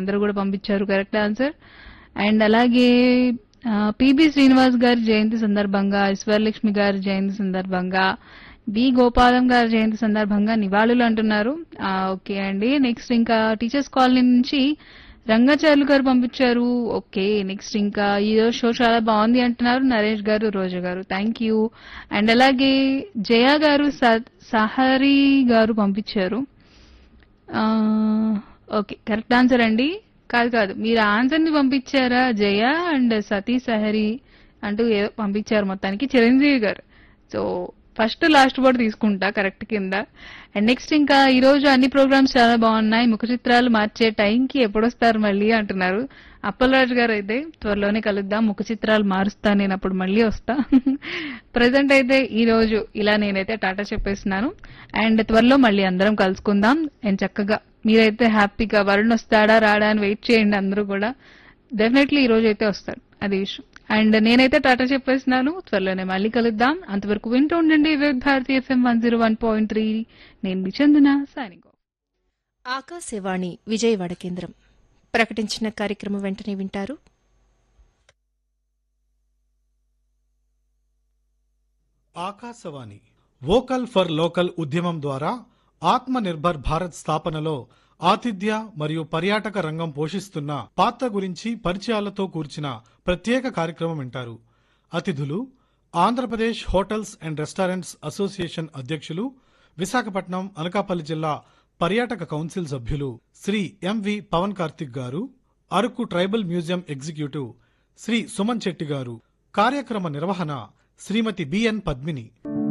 అందరూ కూడా పంపించారు కరెక్ట్ ఆన్సర్. అండ్ అలాగే పిబి శ్రీనివాస్ గారి జయంతి సందర్భంగా, ఈశ్వర్లక్ష్మి గారి జయంతి సందర్భంగా, బి గోపాలం గారి జయంతి సందర్భంగా నివాళులు అంటున్నారు. ఓకే అండి. నెక్స్ట్ ఇంకా టీచర్స్ కాలనీ నుంచి రంగాచార్యులు గారు పంపించారు. ఓకే. నెక్స్ట్ ఇంకా ఈ రోజు షో చాలా బాగుంది అంటున్నారు నరేష్ గారు, రోజా గారు. Thank you. అండ్ అలాగే జయ గారు, సహరి గారు పంపించారు. ఓకే కరెక్ట్ ఆన్సర్ అండి. కాదు మీరు ఆన్సర్ ని పంపించారా? జయ అండ్ సతీ సహరి అంటూ ఏదో పంపించారు మొత్తానికి చిరంజీవి గారు. సో ఫస్ట్ లాస్ట్ వర్డ్ తీసుకుంటా కరెక్ట్ కింద. అండ్ నెక్స్ట్ ఇంకా ఈ రోజు అన్ని ప్రోగ్రామ్స్ చాలా బాగున్నాయి, ముఖ చిత్రాలు మార్చే టైంకి ఎప్పుడొస్తారు మళ్ళీ అంటున్నారు అప్పలరాజు గారు. అయితే త్వరలోనే కలుద్దాం, ముఖ చిత్రాలు మారుస్తా నేను, అప్పుడు మళ్ళీ వస్తా. ప్రజెంట్ అయితే ఈ రోజు ఇలా నేనైతే టాటా చెప్పేస్తున్నాను. అండ్ త్వరలో మళ్ళీ అందరం కలుసుకుందాం. అండ్ చక్కగా మీరైతే హ్యాపీగా వరుణ్ వస్తాడా రాడా అని వెయిట్ చేయండి అందరూ కూడా. డెఫినెట్లీ ఈ రోజు అయితే వస్తాడు, అది విషయం. అండ్ నేనైతే టాటా చెప్పేస్తున్నాను, త్వరలోనే మళ్ళీ కలుద్దాం. అంతవరకు వింటూ ఉండండి వివిధ భారతి FM 101.3. నేను మీ చందన, సైనింగ్ ఆఫ్. ఆకాశవాణి విజయవాడ కేంద్రం ప్రకటించిన కార్యక్రమం వెంటనే వింటారు. ఆకాశవాణి వోకల్ ఫర్ లోకల్ ఉద్యమం ద్వారా ఆత్మ నిర్భర్ భారత్ స్థాపనలో ఆతిథ్య మరియు పర్యాటక రంగం పోషిస్తున్న పాత్ర గురించి పరిచయాలతో కూర్చిన ప్రత్యేక కార్యక్రమం వింటారు. అతిథులు Andhra Pradesh hotels and restaurants association అధ్యక్షులు, విశాఖపట్నం అనకాపల్లి జిల్లా పర్యాటక కౌన్సిల్ సభ్యులు శ్రీ ఎంవి పవన్ కార్తిక్ గారు, Araku tribal museum executive Shri Suman Chetty గారు. కార్యక్రమ నిర్వహణ శ్రీమతి బిఎన్ పద్మిని.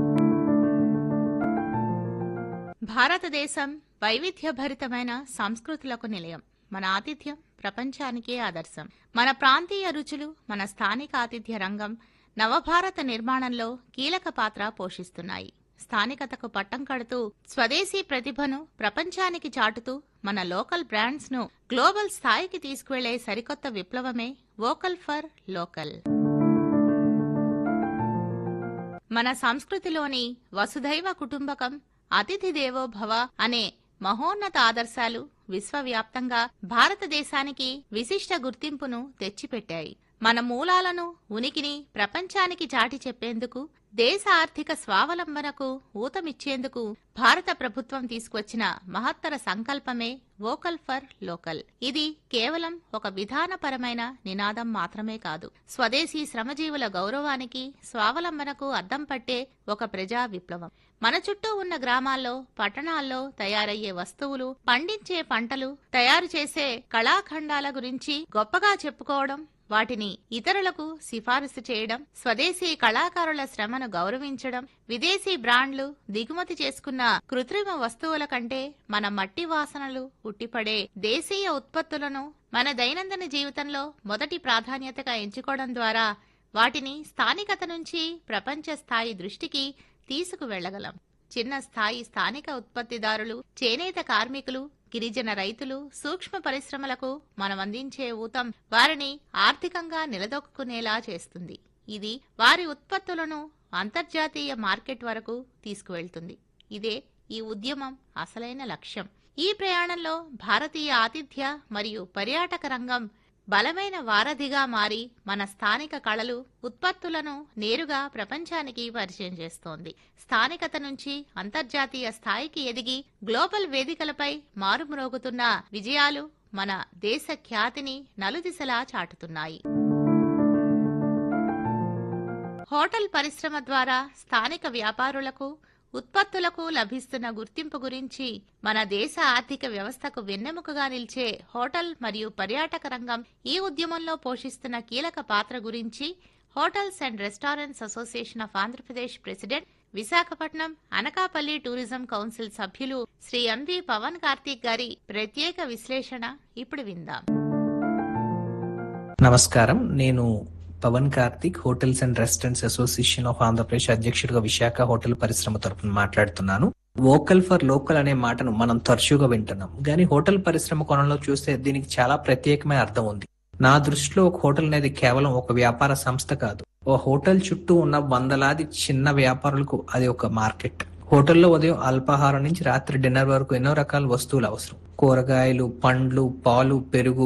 భారతదేశం వైవిధ్యభరితమైన సంస్కృతులకు నిలయం. మన ఆతిథ్యం ప్రపంచానికే ఆదర్శం. మన ప్రాంతీయ రుచులు, మన స్థానిక ఆతిథ్య రంగం నవభారత నిర్మాణంలో కీలక పాత్ర పోషిస్తున్నాయి. స్థానికతకు పట్టం కడుతూ స్వదేశీ ప్రతిభను ప్రపంచానికి చాటుతూ మన లోకల్ బ్రాండ్స్ ను గ్లోబల్ స్థాయికి తీసుకువెళ్లే సరికొత్త విప్లవమే వోకల్ ఫర్ లోకల్. మన సంస్కృతిలోని వసుధైవ కుటుంబకం, అతిథి దేవో భవ అనే మహోన్నత ఆదర్శాలు విశ్వవ్యాప్తంగా భారతదేశానికి విశిష్ట గుర్తింపును తెచ్చిపెట్టాయి. మన మూలాలను, ఉనికిని ప్రపంచానికి చాటి చెప్పేందుకు, దేశ ఆర్థిక స్వావలంబనకు ఊతమిచ్చేందుకు భారత ప్రభుత్వం తీసుకొచ్చిన మహత్తర సంకల్పమే వోకల్ ఫర్ లోకల్. ఇది కేవలం ఒక విధానపరమైన నినాదం మాత్రమే కాదు, స్వదేశీ శ్రమజీవుల గౌరవానికి, స్వావలంబనకు అద్దం పట్టే ఒక ప్రజా విప్లవం. మన చుట్టూ ఉన్న గ్రామాల్లో, పట్టణాల్లో తయారయ్యే వస్తువులు, పండించే పంటలు, తయారు చేసే కళాఖండాల గురించి గొప్పగా చెప్పుకోవడం, వాటిని ఇతరులకు సిఫారసు చేయడం, స్వదేశీ కళాకారుల శ్రమను గౌరవించడం, విదేశీ బ్రాండ్లు, దిగుమతి చేసుకున్న కృత్రిమ వస్తువుల కంటే మన మట్టి వాసనలు ఉట్టిపడే దేశీయ ఉత్పత్తులను మన దైనందిన జీవితంలో మొదటి ప్రాధాన్యతగా ఎంచుకోవడం ద్వారా వాటిని స్థానికత నుంచి ప్రపంచ స్థాయి దృష్టికి తీసుకువెళ్లగలం. చిన్న స్థాయి స్థానిక ఉత్పత్తిదారులు, చేనేత కార్మికులు, గిరిజన రైతులు, సూక్ష్మ పరిశ్రమలకు మనం అందించే ఊతం వారిని ఆర్థికంగా నిలదొక్కునేలా చేస్తుంది. ఇది వారి ఉత్పత్తులను అంతర్జాతీయ మార్కెట్ వరకు తీసుకువెళ్తుంది. ఇదే ఈ ఉద్యమం అసలైన లక్ష్యం. ఈ ప్రయాణంలో భారతీయ ఆతిథ్య మరియు పర్యాటక రంగం బలమైన వారధిగా మారి మన స్థానిక కళలు, ఉత్పత్తులను నేరుగా ప్రపంచానికి పరిచయం చేస్తోంది. స్థానికత నుంచి అంతర్జాతీయ స్థాయికి ఎదిగి గ్లోబల్ వేదికలపై మారుమ్రోగుతున్న విజయాలు మన దేశ ఖ్యాతిని నలుదిశలా చాటుతున్నాయి. హోటల్ పరిశ్రమ ద్వారా స్థానిక వ్యాపారులకు, ఉత్పత్తులకు లభిస్తున్న గుర్తింపు గురించి, మన దేశ ఆర్థిక వ్యవస్థకు వెన్నెముకగా నిలిచే హోటల్ మరియు పర్యాటక రంగం ఈ ఉద్యమంలో పోషిస్తున్న కీలక పాత్ర గురించి hotels and restaurants association of Andhra Pradesh president, Visakhapatnam Anakapalli tourism council సభ్యులు శ్రీ ఎంవి పవన్ కార్తిక్ గారి ప్రత్యేక విశ్లేషణ ఇప్పుడు విందాం. నమస్కారం, నేను Pawan Karthik, hotels and restaurants association of Andhra Pradesh అధ్యక్షుడిగా విశాఖ హోటల్ పరిశ్రమ తరఫున మాట్లాడుతున్నాను. వోకల్ ఫర్ లోకల్ అనే మాటను మనం తరచుగా వింటున్నాం, కానీ హోటల్ పరిశ్రమ కోణంలో చూస్తే దీనికి చాలా ప్రత్యేకమైన అర్థం ఉంది. నా దృష్టిలో ఒక హోటల్ అనేది కేవలం ఒక వ్యాపార సంస్థ కాదు. ఓ హోటల్ చుట్టూ ఉన్న వందలాది చిన్న వ్యాపారులకు అది ఒక మార్కెట్. హోటల్లో ఉదయం అల్పాహారం నుంచి రాత్రి డిన్నర్ వరకు ఎన్నో రకాల వస్తువులు అవసరం. కూరగాయలు, పండ్లు, పాలు, పెరుగు,